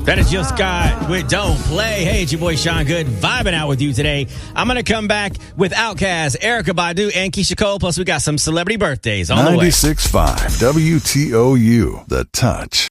That is Jill Scott with Don't Play. Hey, it's your boy Sean Good vibing out with you today. I'm going to come back with Outkast, Erykah Badu, and Keisha Cole. Plus, we got some celebrity birthdays on the way. 96.5 WTOU, The Touch.